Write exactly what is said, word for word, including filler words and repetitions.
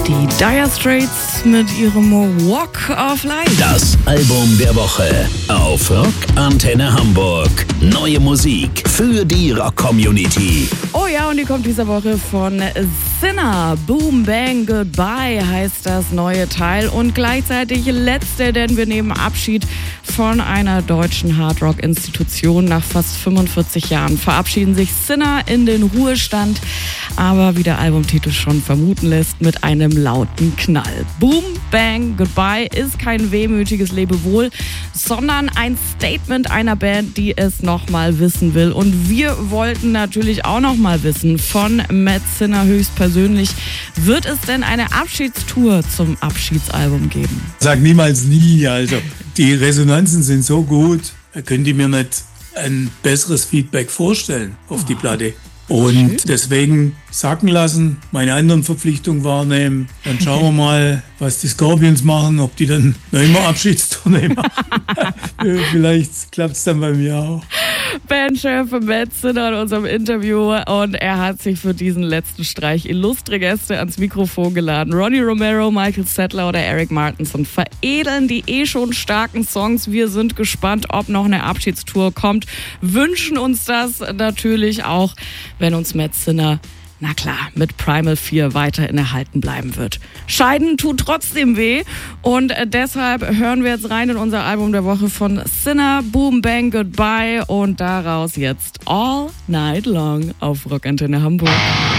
Die Dire Straits mit ihrem Walk of Life. Das Album der Woche auf Rock Antenne Hamburg. Neue Musik für die Rock-Community. Oh ja, und die kommt diese Woche von Sinner. Boom, Bang, Goodbye heißt das neue Teil. Und gleichzeitig letzte, denn wir nehmen Abschied von einer deutschen Hardrock-Institution. Nach fast fünfundvierzig Jahren verabschieden sich Sinner in den Ruhestand. Aber wie der Albumtitel schon vermuten lässt, mit einem lauten Knall. Boom, Bang, Goodbye ist kein wehmütiges Lebewohl, sondern ein Statement einer Band, die es nochmal wissen will. Und wir wollten natürlich auch nochmal wissen von Matt Sinner höchstpersönlich, wird es denn eine Abschiedstour zum Abschiedsalbum geben? Sag niemals nie, also die Resonanzen sind so gut, könnt ihr mir nicht ein besseres Feedback vorstellen auf die Platte. Und deswegen sacken lassen, meine anderen Verpflichtungen wahrnehmen. Dann schauen wir mal, was die Scorpions machen, ob die dann noch immer Abschiedstournee machen. Vielleicht klappt es dann bei mir auch. Bandchef Matt Sinner in unserem Interview, und er hat sich für diesen letzten Streich illustre Gäste ans Mikrofon geladen. Ronnie Romero, Michael Sattler oder Eric Martinson veredeln die eh schon starken Songs. Wir sind gespannt, ob noch eine Abschiedstour kommt. Wünschen uns das natürlich auch, wenn uns Matt Sinner, na klar, mit Primal vier weiterhin erhalten bleiben wird. Scheiden tut trotzdem weh, und deshalb hören wir jetzt rein in unser Album der Woche von Sinner, Boom, Bang, Goodbye, und daraus jetzt All Night Long auf Rock Antenne Hamburg.